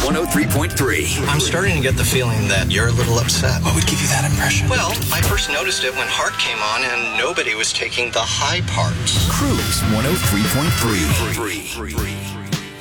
103.3. I'm starting to get the feeling that you're a little upset. What would give you that impression? Well, I first noticed it when Heart came on and nobody was taking the high parts. Cruise 103.3.